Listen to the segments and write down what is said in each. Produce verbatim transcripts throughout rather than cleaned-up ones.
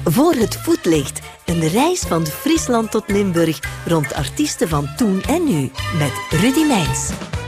Voor het voetlicht. Een reis van Friesland tot Limburg rond artiesten van toen en nu. Met Rudy Meijns.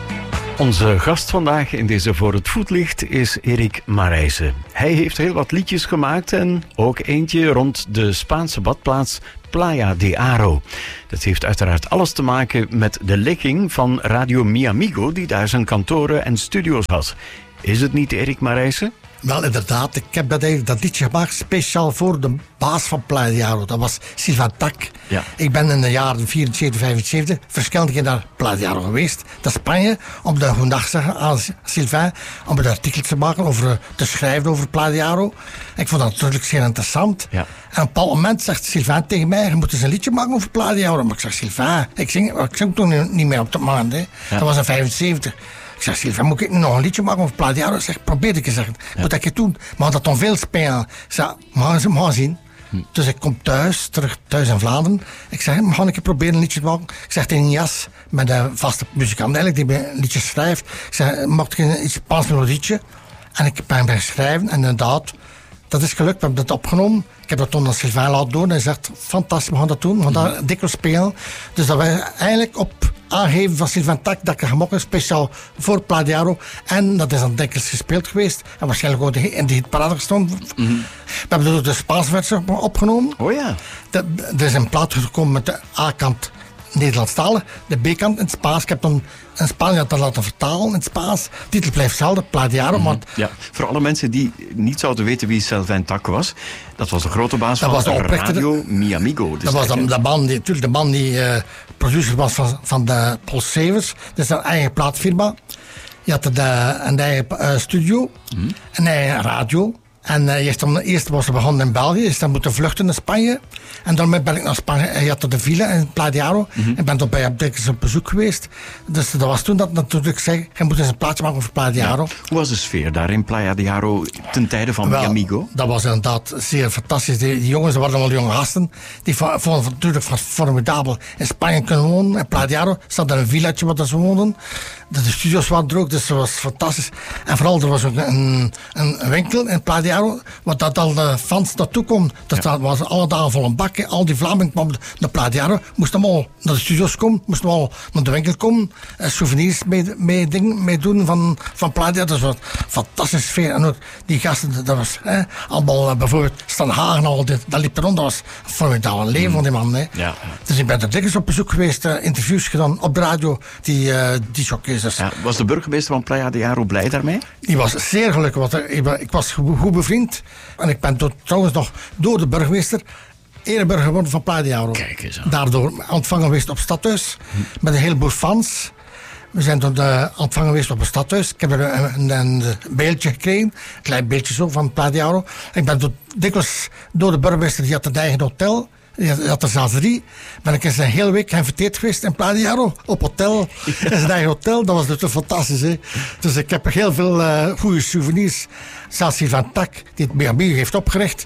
Onze gast vandaag in deze Voor het Voetlicht is Erik Marijsen. Hij heeft heel wat liedjes gemaakt en ook eentje rond de Spaanse badplaats Playa de Aro. Dat heeft uiteraard alles te maken met de ligging van Radio Mi Amigo, die daar zijn kantoren en studio's had. Is het niet, Erik Marijsen? Wel, inderdaad. Ik heb dat, eigenlijk, dat liedje gemaakt speciaal voor de baas van Playa de Aro. Dat was Sylvain Tak. Ja. Ik ben in de jaren vierenzeventig, vijfenzeventig verschillende keer naar Playa de Aro geweest. Dat is Spanje, om de goedendag zeggen aan Sylvain, om een artikel te maken, over, te schrijven over Playa de Aro. Ik vond dat natuurlijk zeer interessant. Ja. En op een bepaald moment zegt Sylvain tegen mij, je moet eens een liedje maken over Playa de Aro. Maar ik zeg, Sylvain, ik zing, ik zing toen niet meer op dat moment. Hè. Ja. Dat was in vijfenzeventig. Ik zeg, Sylvain, moet ik nu nog een liedje maken over Playa de Aro? Ik zeg, probeer ik eens. Ja. Moet ik het doen? Maar dat dan veel spelen. Ik zeg, mag ze maar zien. Hm. Dus ik kom thuis, terug thuis in Vlaanderen. Ik zeg, mag ik proberen een liedje te maken? Ik zeg tegen Jas, met een vaste muzikant eigenlijk, die een liedje schrijft. Ik zeg, mag ik een iets Spaans melodietje? En ik ben bij schrijven en inderdaad, dat is gelukt. We hebben dat opgenomen. Ik heb dat toen aan Sylvain laten doen. Hij zegt, fantastisch, we gaan dat doen. We gaan daar dikwijls spelen. Dus dat wij eigenlijk op aangeven van Sylvain Tak dat ik het gemaakt heb, speciaal voor Playa de Aro. En dat is dan dikwijls gespeeld geweest. En waarschijnlijk ook in de hitparade gestaan. Mm-hmm. We hebben ook de Spaanse versie opgenomen. Oh ja. Er is een plaat gekomen met de A-kant Nederlandstalig, de B-kant in het Spaans. Ik heb dan een Spanjaard dat laten vertalen in het Spaans. De titel blijft hetzelfde, Playa de Aro. Mm-hmm. Ja, voor alle mensen die niet zouden weten wie Sylvain Tak was, dat was de grote baas dat van de Radio Mi Amigo. Dus dat was de, de man die, natuurlijk de man die uh, producer was van, van de Paul Severs. Dat is een eigen plaatfirma. Je had de, een eigen uh, studio, mm-hmm. een eigen radio. En uh, eerst, om, eerst was ze begonnen in België, is dan moeten vluchten naar Spanje. En daarmee ben ik naar Spanje. Je had de villa in Playa de Aro. Mm-hmm. Ik ben toen bij hem dikwijls op bezoek geweest. Dus dat was toen dat natuurlijk zei, je moet eens een plaatje maken over Playa de Aro. Ja. Hoe was de sfeer daar in Playa de Aro ten tijde van Mi Amigo? Dat was inderdaad zeer fantastisch. Die, die jongens, dat waren allemaal jonge gasten. Die vonden het natuurlijk formidabel in Spanje kunnen wonen. In Playa de Aro zat er een villaatje wat ze woonden. De studios waren er ook, dus dat was fantastisch. En vooral, er was ook een, een winkel in Playa de Aro, wat dat al de fans naartoe komen. Dat ja. was alle dagen vol een bak. Al die Vlamingen kwamen naar Playa de Aro, moesten allemaal naar de studios komen, moesten allemaal naar de winkel komen, en souvenirs mee, mee, ding, mee doen van, van Playa de Aro. Dat was een fantastische sfeer. En ook die gasten, dat was hè, allemaal, uh, bijvoorbeeld Stan Hagen, al dit, dat liep rond, dat was een formidabel leven mm. van die man. Hè. Ja. Dus ik ben er dikwijls op bezoek geweest, uh, interviews gedaan op de radio, die, uh, die showcases. Ja, was de burgemeester van Playa de Aro blij daarmee? Die was zeer gelukkig, want ik, ik was goed bevriend. En ik ben trouwens nog door de burgemeester ereburger geworden van Playa de Aro. Kijk eens aan. Daardoor ontvangen geweest op stadhuis, hm. met een heleboel fans. We zijn toen uh, ontvangen geweest op het stadhuis. Ik heb er een, een, een beeldje gekregen, een klein beeldje zo van Playa de Aro. Ik ben toen dikwijls door de burgemeester, die had een eigen hotel. Die had er zelfs drie. Ben ik eens een hele week geïnviteerd geweest in Playa de Aro, op hotel. Ja. In zijn eigen hotel, dat was natuurlijk fantastisch. Hè? Dus ik heb heel veel uh, goede souvenirs. Zelfs die van Tak, die het Mi Amigo heeft opgericht.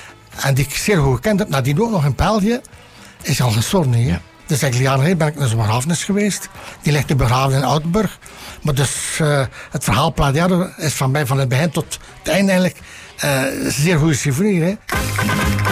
En die ik zeer goed gekend heb. Nadien ook nog in België. Is al gestorven hier. Ja. Dus enkele jaren geleden ben ik naar zijn begrafenis geweest. Die ligt nu begraven in Oudenburg. Maar dus uh, het verhaal Playa de Aro is van mij van het begin tot het einde eigenlijk uh, een zeer goede souvenir. Hè?